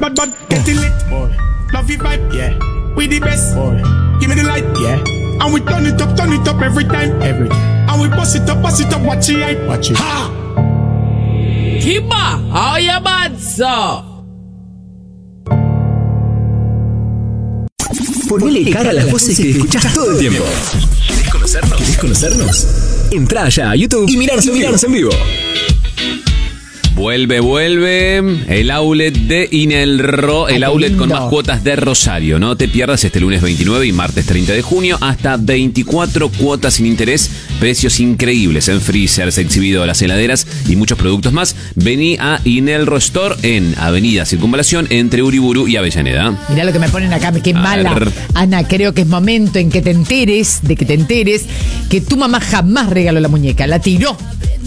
bad, getting lit. Boy. Love your vibe, yeah. We the best, boy. Give me the light, yeah. And we turn it up every time. And we bust it up, watch it hype. Watch it. Ha! Kimba, oye manzo. Ponele cara a las voces que escuchás todo el tiempo. ¿Querés conocernos? Entrá ya a YouTube y mirarnos en vivo. Vuelve el outlet de Inelro, el outlet con más cuotas de Rosario. No te pierdas este lunes 29 y martes 30 de junio hasta 24 cuotas sin interés, precios increíbles en freezers, exhibidoras, heladeras y muchos productos más. Vení a Inelro Store en Avenida Circunvalación entre Uriburu y Avellaneda. Mirá lo que me ponen acá, qué mala. Ana, creo que es momento en que te enteres que tu mamá jamás regaló la muñeca, la tiró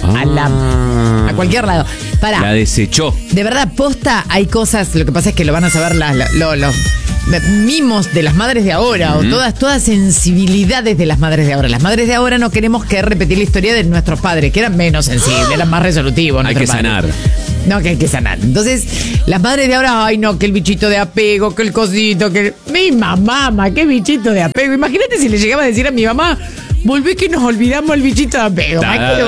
a cualquier lado. Pará. La desechó. De verdad, posta, hay cosas, lo que pasa es que lo van a saber los mimos de las madres de ahora, o todas sensibilidades de las madres de ahora. Las madres de ahora no queremos que repetir la historia de nuestros padres, que eran menos sensibles, eran más resolutivos. Hay que sanar. No, que hay que sanar. Entonces, las madres de ahora, ay no, que el bichito de apego, que el cosito, que... Mi mamá, qué bichito de apego. Imagínate si le llegaba a decir a mi mamá, volví que nos olvidamos el bichito de apego.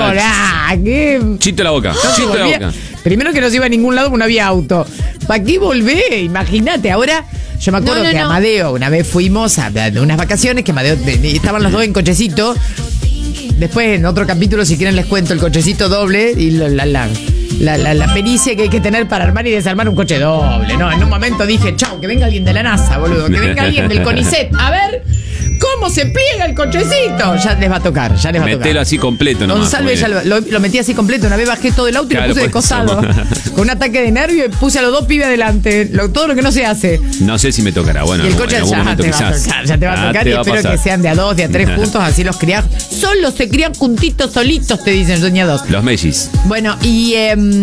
Chito la boca. Primero que no se iba a ningún lado porque no había auto. ¿Para qué volvé? Imagínate, ahora... Yo me acuerdo que Amadeo, una vez fuimos a unas vacaciones, que Amadeo, estaban los dos en cochecito. Después, en otro capítulo, si quieren les cuento el cochecito doble y la pericia que hay que tener para armar y desarmar un coche doble. No, en un momento dije, chau, que venga alguien de la NASA, boludo, que venga alguien del CONICET. A ver... ¿Cómo se pliega el cochecito? Ya les va a tocar, Metelo así completo nomás. Gonzalo ya lo metí así completo. Una vez bajé todo el auto y lo puse de costado. Con un ataque de nervio y puse a los dos pibes adelante. Todo lo que no se hace. No sé si me tocará. Bueno, y el coche ya te va a tocar y espero que sean de a dos, de a tres juntos, así los criás. Solo se crían juntitos, solitos, te dicen, doña dos. Los mellis. Bueno, y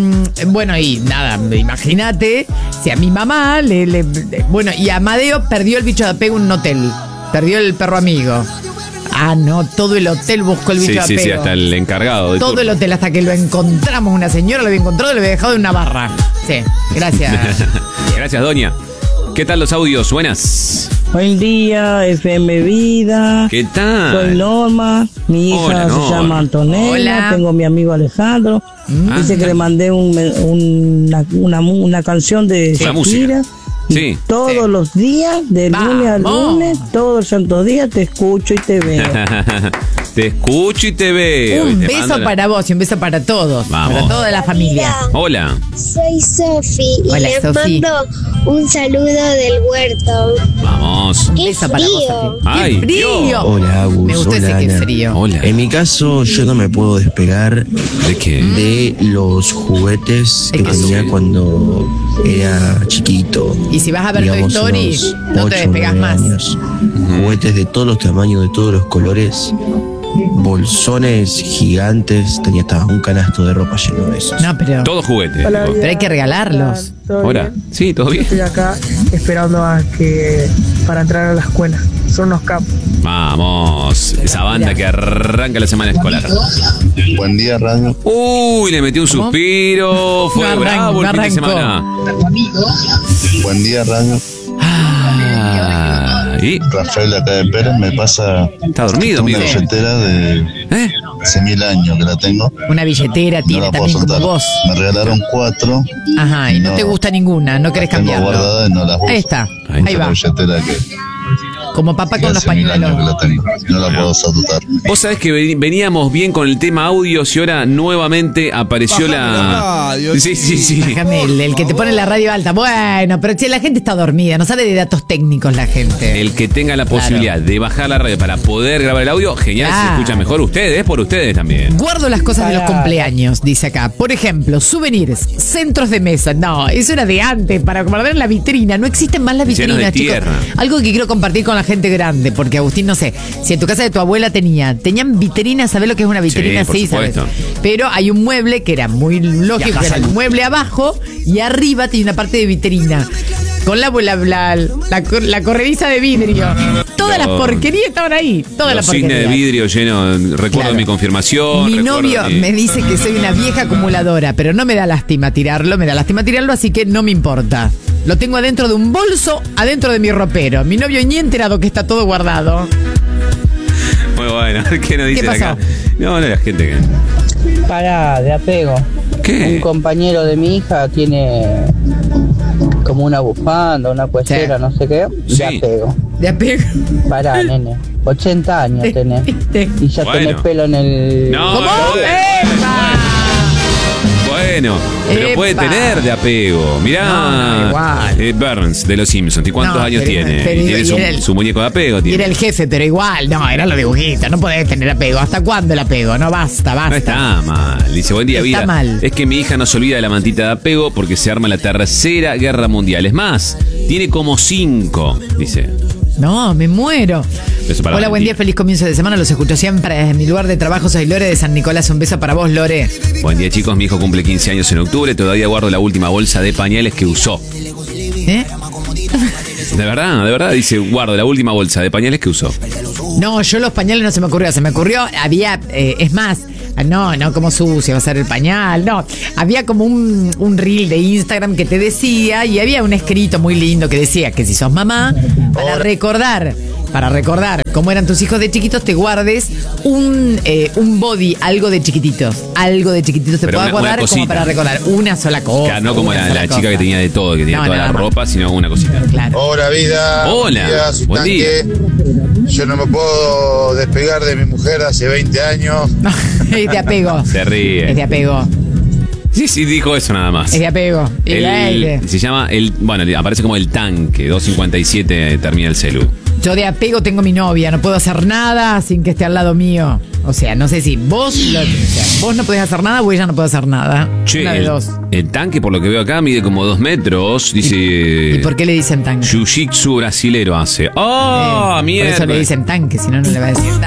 nada, imagínate si a mi mamá bueno, y Amadeo perdió el bicho de apego en un hotel. Perdió el perro amigo. No, todo el hotel buscó el bicho de apego. Sí, hasta el encargado de todo el hotel, hasta que lo encontramos. Una señora lo había encontrado y lo había dejado en una barra. Sí, gracias. Gracias, doña. ¿Qué tal los audios? Buenas. Buen día, FM Vida. ¿Qué tal? Soy Norma. Mi hija se llama Antonella. Hola. Tengo mi amigo Alejandro. Dice que le mandé una canción de Shakira. Sí. Todos los días, de lunes a lunes, todos los santos días, te escucho y te veo. Te escucho y te veo. Un beso para vos y un beso para todos. Vamos. Para toda la familia. Hola. Soy Sofi y Hola, les Sofi. mando un saludo del huerto. Vamos. Un ¡Qué beso para vos, frío! Sofi. Ay, ¡Qué frío! Hola, Agus. Me gusta ese Hola, que es Ana. frío. Hola. En mi caso, yo no me puedo despegar ¿De qué? de los juguetes que ¿De qué? tenía cuando era chiquito. Y si vas a ver Toy Digamos, Story, unos no te 8, despegas 9 más. años. Juguetes de todos los tamaños, de todos los colores. Bolsones gigantes. Tenía hasta un canasto de ropa lleno de esos. No, pero Todos juguetes. pero hay que regalarlos. Hola. Sí, todo bien. Estoy acá esperando para entrar a la escuela. Son unos capos. Vamos. Esa banda que arranca la semana escolar. Buen día, radio. Uy, le metí un suspiro. Fue No bravo el fin de arrancó. semana. Buen día, radio. Y Rafael acá de Pérez me pasa está dormido, una amigo. billetera de hace 1000 años que la tengo. Una billetera No tiene la puedo también como soltar. vos. Me regalaron 4. Ajá, y no te gusta ninguna, no querés las tengo cambiarlo. guardadas y no las uso. Ahí está, Ahí ahí Esa va. billetera que Como papá con los hace 1000 años que pañuelos. la tengo. No la puedo soltar. Vos sabés que veníamos bien con el tema audios y ahora nuevamente apareció la... Sí. Bájame el que te pone la radio alta. Bueno, pero che, la gente está dormida, no sabe de datos técnicos la gente. El que tenga la posibilidad de bajar la radio para poder grabar el audio, genial, Claro. se escucha mejor ustedes, por ustedes también. Guardo las cosas de los cumpleaños, dice acá. Por ejemplo, souvenirs, centros de mesa. No, eso era de antes, para guardar en la vitrina. No existen más las Llenos de vitrinas, chicos. tierra. Algo que quiero compartir con la gente grande, porque Agustín, no sé, si en tu casa de tu abuela tenían vitrinas, ¿sabés lo que es una vitrina? Sí, por ¿sabes? supuesto. Pero hay un mueble que era muy lógico, que era el mueble abajo y arriba tiene una parte de vitrina. con la corrediza de vidrio. Todas las porquerías estaban ahí. Todas las porquerías. Cisne de vidrio lleno. Recuerdo mi confirmación. Mi novio me dice que soy una vieja acumuladora, pero no me da lástima tirarlo, así que no me importa. Lo tengo adentro de un bolso, adentro de mi ropero. Mi novio ni enterado que está todo guardado. Muy bueno. ¿Qué nos dice pasó? acá? No, la gente que... Pará, de apego. ¿Qué? Un compañero de mi hija tiene como una bufanda, una cuellera, no sé qué, Sí. de apego. Pará, nene. 80 años tenés. Y ya tenés pelo en el... No, ¿Cómo? ¡Epa! Bueno, pero puede tener de apego. Mirá, Burns de los Simpsons. ¿Y cuántos años tiene? Y tiene su muñeco de apego. Y era el jefe, pero igual, no, eran los dibujitos. No podés tener apego. ¿Hasta cuándo el apego? No, basta. No está mal. Dice, buen día, vida. Está mal. Es que mi hija no se olvida de la mantita de apego porque se arma la tercera guerra mundial. Es más, tiene como 5, dice. No, me muero. Hola, buen día, feliz comienzo de semana. Los escucho siempre desde mi lugar de trabajo. Soy Lore de San Nicolás. Un beso para vos, Lore. Buen día, chicos. Mi hijo cumple 15 años en octubre. Todavía guardo la última bolsa de pañales que usó. ¿Eh? De verdad, dice, guardo la última bolsa de pañales que usó. No, yo los pañales no se me ocurrió. Se me ocurrió, había, es más, no, como sucio va a ser el pañal, no. Había como un reel de Instagram que te decía, y había un escrito muy lindo que decía que si sos mamá, para recordar cómo eran tus hijos de chiquitos, te guardes un body, algo de chiquititos te puedas guardar como para recordar una sola cosa. Claro, no como la chica que tenía de todo, que tenía toda la ropa, sino una cosita. Claro. Hola, vida. Hola, buen día. Yo no me puedo despegar de mi mujer hace 20 años. Es de apego. Se ríe. Es de apego. Sí, dijo eso nada más. Es de apego. Se llama aparece como el tanque, 257 termina el celu. Yo de apego tengo mi novia, no puedo hacer nada sin que esté al lado mío. O sea, no sé si vos no podés hacer nada o ella no puede hacer nada. Che, una de dos. El tanque, por lo que veo acá, mide como 2 metros. Dice. ¿Y por qué le dicen tanque? Jiu-jitsu brasilero hace. ¡Oh, mierda! Por eso le dicen tanque, si no, no le va a decir tanque.